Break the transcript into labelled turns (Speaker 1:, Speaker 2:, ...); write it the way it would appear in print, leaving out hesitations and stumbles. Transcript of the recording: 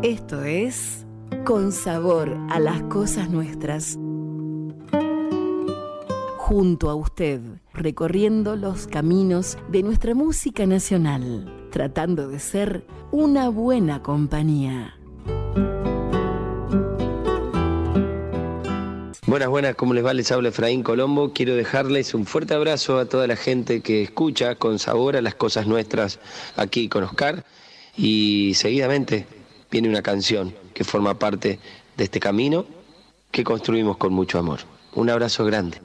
Speaker 1: Esto es Con Sabor a las Cosas Nuestras. Junto a usted, recorriendo los caminos de nuestra música nacional, tratando de ser una buena compañía.
Speaker 2: Buenas, ¿cómo les va? Les habla Efraín Colombo. Quiero dejarles un fuerte abrazo a toda la gente que escucha Con Sabor a las Cosas Nuestras aquí con Oscar. Y seguidamente viene una canción que forma parte de este camino que construimos con mucho amor. Un abrazo grande.